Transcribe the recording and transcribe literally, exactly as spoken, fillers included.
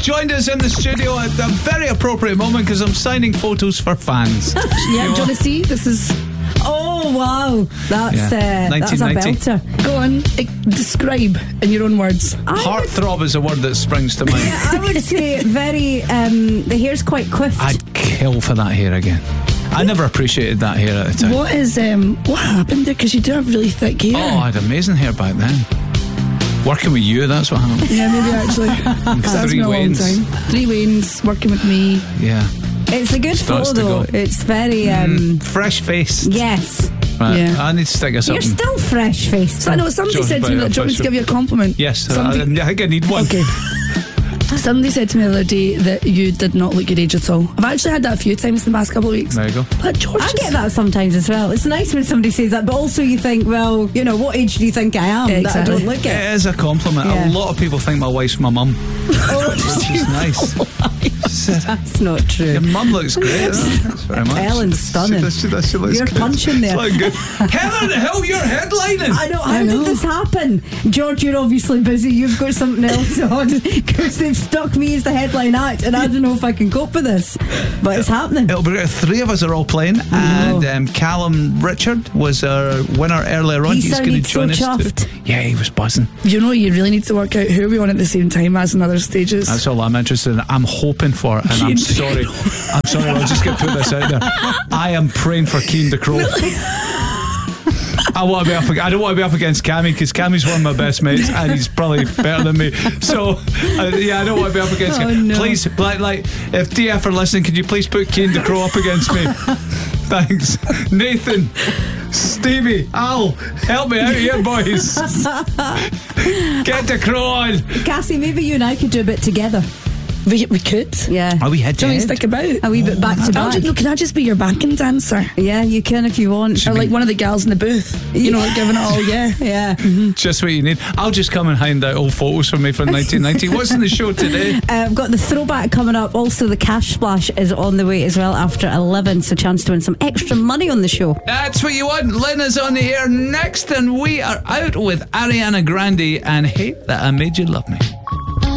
joined us in the studio at a very appropriate moment because I'm signing photos for fans. Yeah, do you want to see? This is... Oh, wow. That's, Yeah. uh, that's a nineteen ninety. belter. Go on, eh, describe in your own words. I would, Heartthrob is a word that springs to mind. I would say very, um, the hair's quite quiffed. I'd kill for that hair again. I never appreciated that hair at the time. What is, um, what happened there? Because you do have really thick hair. Oh, I had amazing hair back then. Working with you, that's what happened. Yeah, maybe actually. That's Three been a long Waynes. time. Three Waynes working with me. Yeah. It's a good Starts photo, to though. go. It's very, um, Mm, fresh face. yes. Right. Yeah. I need to stick us You're something. still fresh-faced. So I know somebody George said to me, Bennett, that, do you want me to Fisher. give you a compliment? Yes, I, Somebody, I think I need one. okay. Somebody said to me the other day that you did not look your age at all. I've actually had that a few times in the past couple of weeks. There you go. But George, I get that sometimes as well. It's nice when somebody says that, but also you think, well, you know, what age do you think I am? Yeah, That I don't exactly. look it. It is a compliment. Yeah. A lot of people think my wife's my mum, Oh, which is nice. She said, That's not true. your mum looks great. Thanks very much. Ellen's stunning. She, does, she, does, she looks You're good. punching there. She's looking good. Helen Hill, you're headlining. I know, how I know. did this happen? George, you're obviously busy. You've got something else on because they've stuck me as the headline act, and I don't know if I can cope with this, but it's happening. It'll be great. Three of us are all playing, and um, Callum Richard was our winner earlier on. He He's going to sounded so join us. chuffed. Too. Yeah, he was buzzing. you know, you really need to work out who are we on at the same time as in other stages. That's all I'm interested in. I'm hoping for, and I'm sorry. I'm sorry. I'll just get put this out there. I am praying for Keen de Crow. I want to be up. I don't want to be up against Cammy because Cammy's one of my best mates and he's probably better than me. So uh, yeah, I don't want to be up against him. Oh, no. Please, like, like, if D F are listening, could you please put Keen de Crow up against me? Thanks, Nathan, Stevie, Al, help me out here, boys. Get the Crow on. Cassie, maybe you and I could do a bit together. we, we could. Yeah. Are we head Do to you want me to head? stick about? A wee bit back to I'll back. just, no, can I just be your backing dancer? Yeah, you can if you want. Or like one of the gals in the booth. You know, like giving it all, yeah. Yeah. Just what you need. I'll just come and hand out old photos from me from nineteen ninety. What's in the show today? Uh, I've got the throwback coming up. Also, the cash splash is on the way as well after eleven. So, chance to win some extra money on the show. That's what you want. Lynn is on the air next, and we are out with Ariana Grande and Hate That I Made You Love Me.